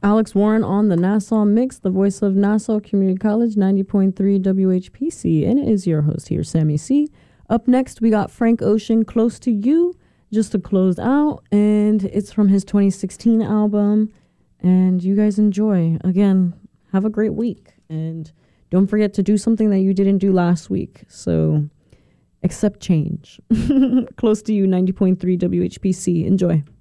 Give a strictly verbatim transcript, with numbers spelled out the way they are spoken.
Alex Warren on the Nassau Mix, the voice of Nassau Community College, ninety point three W H P C. And it is your host here, Sammy C. Up next, we got Frank Ocean, Close to You, just to close out. And it's from his twenty sixteen album. And you guys enjoy. Again, have a great week. And don't forget to do something that you didn't do last week. So accept change. Close to You, ninety point three W H P C. Enjoy.